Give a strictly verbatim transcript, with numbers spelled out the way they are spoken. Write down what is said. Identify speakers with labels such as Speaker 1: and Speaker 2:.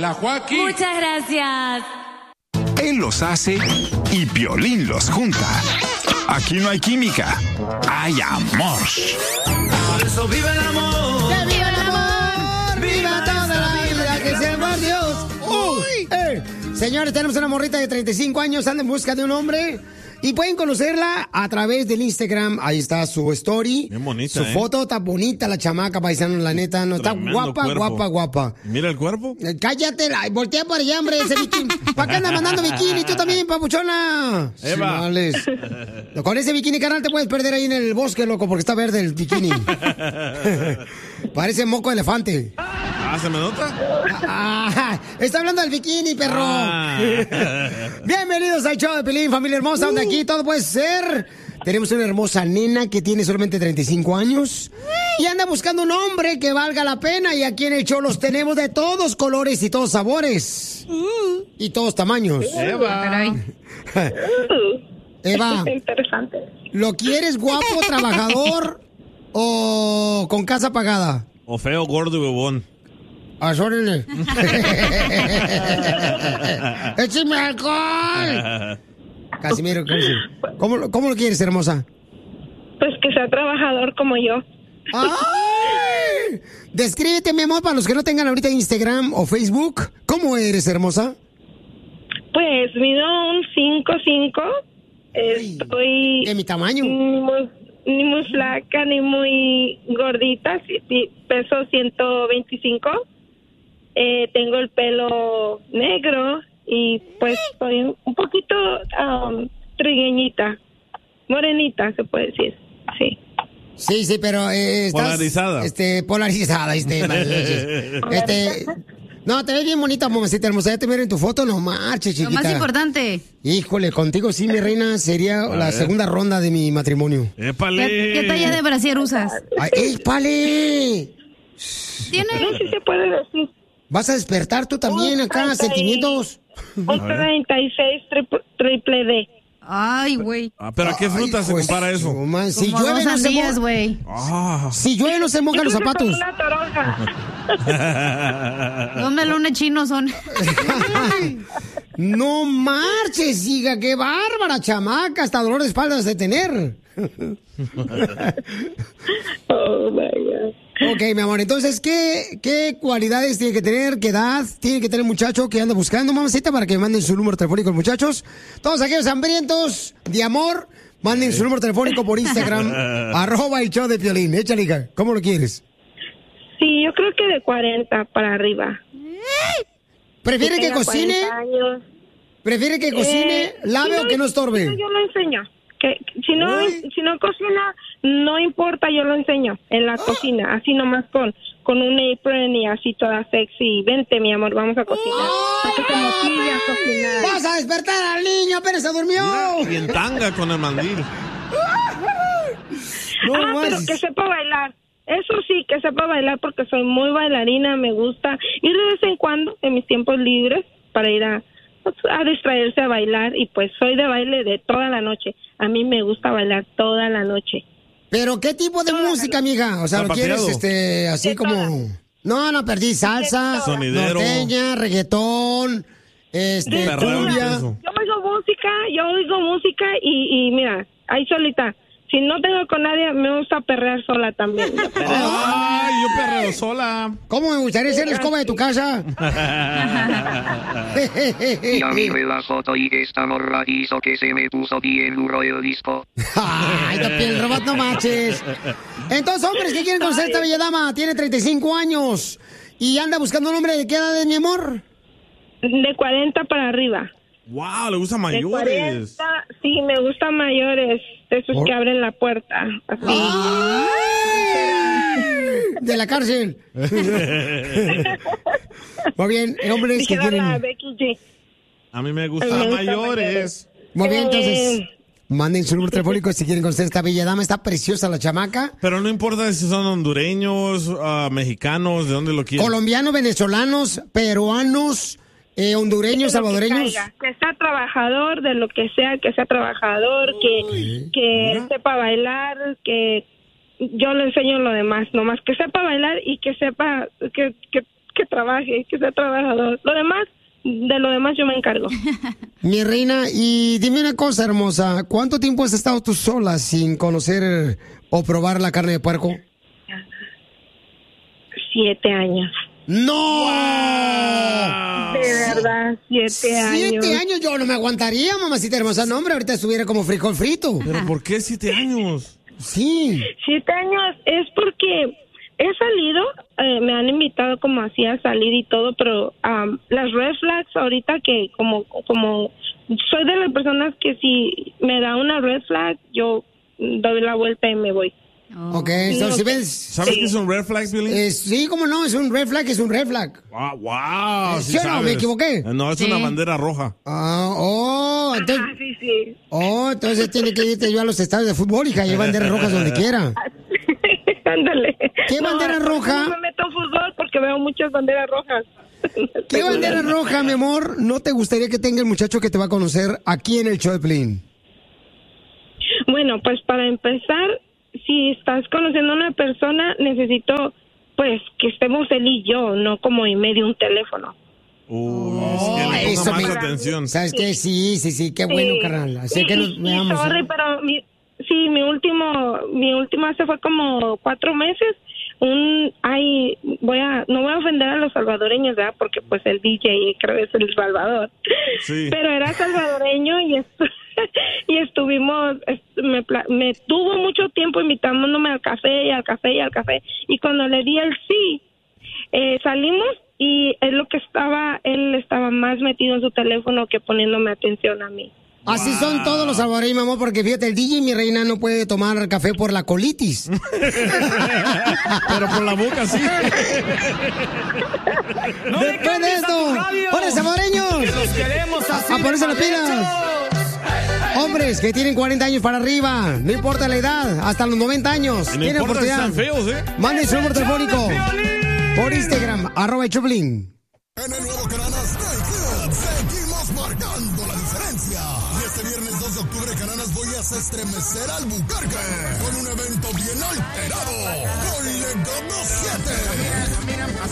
Speaker 1: La Joaquín.
Speaker 2: Muchas gracias.
Speaker 3: Él los hace y Piolín los junta. Aquí no hay química, hay amor.
Speaker 4: Por eso vive el amor.
Speaker 5: ¡Que viva el amor! ¡Viva toda la vida! ¡Que sea amor Dios! ¡Uy! Eh. Señores, tenemos una morrita de treinta y cinco años, anda en busca de un hombre. Y pueden conocerla a través del Instagram. Ahí está su story.
Speaker 6: Bien bonita,
Speaker 5: Su
Speaker 6: ¿eh?
Speaker 5: foto está bonita, la chamaca paisano, la neta. No, está
Speaker 6: Tremendo
Speaker 5: guapa,
Speaker 6: cuerpo.
Speaker 5: guapa, guapa.
Speaker 6: Mira el cuerpo.
Speaker 5: Eh, Cállate, la- voltea para allá, hombre, ese bikini. ¿Para qué andas mandando bikini? Tú también, papuchona.
Speaker 6: Eva.
Speaker 5: Chimales. Con ese bikini, carnal, te puedes perder ahí en el bosque, loco, porque está verde el bikini. Parece moco de elefante.
Speaker 6: Ah, ¿se me nota?
Speaker 5: Ah, está hablando del bikini, perro.
Speaker 6: Ah.
Speaker 5: Bienvenidos al show de Pelín, familia hermosa, donde aquí todo puede ser. Tenemos una hermosa nena que tiene solamente treinta y cinco años y anda buscando un hombre que valga la pena. Y aquí en el show los tenemos de todos colores y todos sabores. Y todos tamaños.
Speaker 6: Eva.
Speaker 5: Eva,
Speaker 7: Interesante.
Speaker 5: ¿lo quieres guapo, trabajador o con casa pagada?
Speaker 6: O feo, gordo y bobón.
Speaker 5: ¡Asórele! ¡Écheme alcohol! Casimiro, ¿cómo, lo- ¿cómo lo quieres, hermosa?
Speaker 7: Pues que sea trabajador como yo.
Speaker 5: ¡Ay! Descríbete, mi amor, para los que no tengan ahorita Instagram o Facebook. ¿Cómo eres, hermosa?
Speaker 7: Pues mido un cinco cinco. Estoy...
Speaker 5: ¿De mi tamaño?
Speaker 7: Ni muy, ni muy flaca, ni muy gordita. Sí, sí, peso ciento veinticinco. Eh, tengo el pelo negro y pues soy un poquito um, trigueñita. Morenita, se puede decir. Sí.
Speaker 5: Sí, sí, pero eh, estás...
Speaker 6: Polarizada.
Speaker 5: Este, polarizada, este, manches. este... No, te ves bien bonita, mamacita hermosa. Ya te veo en tu foto, no marches,
Speaker 2: Lo
Speaker 5: chiquita.
Speaker 2: más importante.
Speaker 5: Híjole, contigo sí, mi reina, sería la
Speaker 6: ver.
Speaker 5: segunda ronda de mi matrimonio.
Speaker 6: ¡Épale!
Speaker 2: ¿Qué, qué talla de brasier usas?
Speaker 5: ¡Ay, épale!
Speaker 2: ¿Tiene?
Speaker 7: No sé si se puede decir.
Speaker 5: ¿Vas a despertar tú también
Speaker 7: Un
Speaker 5: acá,
Speaker 7: treinta y-
Speaker 5: sentimientos?
Speaker 7: Un treinta y seis triple, triple D.
Speaker 2: Ay, güey.
Speaker 6: Ah, ¿pero a qué fruta
Speaker 5: Ay,
Speaker 6: se
Speaker 5: pues,
Speaker 6: compara eso?
Speaker 5: no, man, si
Speaker 2: Como
Speaker 5: llueve
Speaker 2: dos
Speaker 5: no se
Speaker 2: sandías,
Speaker 5: moja.
Speaker 2: güey.
Speaker 6: Ah.
Speaker 5: Si llueve no se mojan los
Speaker 7: Yo creo que
Speaker 5: zapatos.
Speaker 7: son una toronja.
Speaker 2: Dos melones chinos son.
Speaker 5: No marches, hija, qué bárbara, chamaca, hasta dolor de espaldas de tener.
Speaker 7: Oh, my God.
Speaker 5: Ok, mi amor, entonces, ¿qué, qué cualidades tiene que tener? ¿Qué edad tiene que tener el muchacho que anda buscando, mamacita, para que manden su número telefónico los muchachos? Todos aquellos hambrientos de amor, manden su número telefónico por Instagram, arroba el show de Piolín. Échale, hija, ¿cómo lo quieres?
Speaker 7: Sí, yo creo que de cuarenta para arriba.
Speaker 5: ¿Prefiere que
Speaker 7: tenga
Speaker 5: cocine?
Speaker 7: cuarenta años.
Speaker 5: ¿Prefiere que cocine,
Speaker 7: Eh,
Speaker 5: lave
Speaker 7: si
Speaker 5: o que no estorbe?
Speaker 7: si yo lo enseño. Que, si, no,
Speaker 5: Uy.
Speaker 7: si no cocina, no importa, yo lo enseño en la cocina. Así nomás con, con un apron y así toda sexy. Vente, mi amor, vamos a cocinar. Para que se motive a cocinar.
Speaker 5: ¡Vas a despertar al niño! ¡Apenas se durmió!
Speaker 6: Mira, y en tanga con el mandil.
Speaker 5: No
Speaker 7: ah, pero
Speaker 5: más.
Speaker 7: que sepa bailar. Eso sí, que sepa bailar porque soy muy bailarina, me gusta ir de vez en cuando en mis tiempos libres para ir a, a distraerse a bailar y pues soy de baile de toda la noche. A mí me gusta bailar toda la noche.
Speaker 5: ¿Pero qué tipo de música, amiga? O sea, ¿lo
Speaker 6: Zapateado.
Speaker 5: quieres este, así
Speaker 7: De
Speaker 5: como...?
Speaker 7: todas.
Speaker 5: No, no, perdí. Salsa,
Speaker 6: Sonidero.
Speaker 5: norteña, reggaetón, este,
Speaker 6: De perreo,
Speaker 5: cumbia.
Speaker 6: eso.
Speaker 7: Yo oigo música, yo oigo música y, y mira, ahí solita. Si no tengo con nadie, me gusta perrear sola también. Yo perreo.
Speaker 6: ¡Ay, yo perreo sola!
Speaker 5: ¿Cómo me gustaría ser la escoba de tu casa?
Speaker 8: Ya miré la foto y esta morra hizo que se me puso bien duro el disco.
Speaker 5: Ay, no, el robot, no manches. Entonces, hombres que quieren conocer a esta bella dama, tiene treinta y cinco años y anda buscando un hombre de qué edad es, mi amor.
Speaker 7: De cuarenta para arriba.
Speaker 6: ¡Wow! Le gustan
Speaker 7: De
Speaker 6: mayores.
Speaker 7: cuarenta, sí, me gustan mayores. De esos
Speaker 5: ¿Por?
Speaker 7: que abren la puerta. Así.
Speaker 5: ¡Ay! De la cárcel. Muy bien, hombres que
Speaker 7: Dijera la
Speaker 5: quieren...
Speaker 7: Becky G.
Speaker 6: A mí me
Speaker 7: Me
Speaker 6: gustan
Speaker 7: gustan
Speaker 6: mayores.
Speaker 5: Muy bien, entonces,
Speaker 7: Eh.
Speaker 5: manden su número telefónico si quieren conocer a esta bella dama. Está preciosa la chamaca.
Speaker 6: Pero no importa si son hondureños, ah, mexicanos, de dónde lo quieren.
Speaker 5: Colombianos, venezolanos, peruanos, eh, hondureños,
Speaker 7: De lo que
Speaker 5: salvadoreños.
Speaker 7: caiga. Que sea trabajador, de lo que sea, que sea trabajador, que, que sepa bailar, que yo le enseño lo demás, nomás que sepa bailar y que sepa, que, que, que trabaje, que sea trabajador. Lo demás, de lo demás yo me encargo.
Speaker 5: Mi reina, y dime una cosa, hermosa. ¿Cuánto tiempo has estado tú sola sin conocer o probar la carne de puerco?
Speaker 7: Siete años.
Speaker 5: ¡No!
Speaker 7: Wow. De verdad, siete años.
Speaker 5: Siete años yo no me aguantaría, mamacita hermosa. No, hombre, ahorita estuviera como frijol frito.
Speaker 6: ¿Pero por qué siete años?
Speaker 5: Sí.
Speaker 7: Siete años es porque he salido, eh, me han invitado como así a salir y todo, pero um, las red flags ahorita que como, como soy de las personas que si me da una red flag, yo doy la vuelta y me voy.
Speaker 5: Oh. Ok, so,
Speaker 7: no,
Speaker 5: si ves...
Speaker 6: ¿Sabes sí. qué es un red flag, Billy?
Speaker 5: Eh, sí, cómo no, es un red flag, es un red flag.
Speaker 6: Wow, wow.
Speaker 5: ¿Sí, sí o no? ¿Me equivoqué?
Speaker 6: No, es sí. una bandera roja.
Speaker 5: Ah, oh, entonces...
Speaker 7: Ah, sí, sí.
Speaker 5: Oh, entonces tiene que irte yo a los estadios de fútbol, hija, y hay banderas rojas donde quiera.
Speaker 7: Ándale.
Speaker 5: ¿Qué
Speaker 7: no,
Speaker 5: bandera roja?
Speaker 7: No me meto en fútbol porque veo muchas banderas rojas.
Speaker 5: ¿Qué bandera roja, mi amor, no te gustaría que tenga el muchacho que te va a conocer aquí en el show de Piolín?
Speaker 7: Bueno, pues para empezar, si estás conociendo a una persona, necesito, pues, que estemos él y yo, no como en medio de un teléfono.
Speaker 6: Uh, oh, es que le ponga más
Speaker 5: me...
Speaker 6: atención.
Speaker 5: ¿Sabes qué? Sí, sí, sí, qué bueno, sí. carnal. Así sí, que nos veamos.
Speaker 7: Sorry, ¿eh? Pero mi, sí, mi último, mi último hace fue como cuatro meses. Un, ay, voy a, no voy a ofender a los salvadoreños, ¿verdad? Porque pues el D J creo que es El Salvador. Sí. Pero era salvadoreño y esto. Y estuvimos, me, me tuvo mucho tiempo invitándome al café y al café y al café. Y cuando le di el sí, eh, salimos y es lo que estaba, él estaba más metido en su teléfono que poniéndome atención a mí.
Speaker 5: Así wow. son todos los salvadoreños, mi amor, porque fíjate, el D J, mi reina, no puede tomar café por la colitis.
Speaker 6: Pero por la boca sí.
Speaker 5: No Después de esto, ¡hola, salvadoreños!
Speaker 4: Que los queremos así.
Speaker 5: A ponerse las pilas. Hombres que tienen cuarenta años para arriba, no importa la edad, hasta los noventa años.
Speaker 6: No
Speaker 5: tienen oportunidad.
Speaker 6: Están feos, ¿eh?
Speaker 5: Manden su número telefónico por Instagram, arroba Choplin.
Speaker 1: En el nuevo Cananas Night Club seguimos marcando la diferencia. Y este viernes dos de octubre, Cananas, voy a estremecer al Albuquerque con un evento bien alterado. Con Legado siete.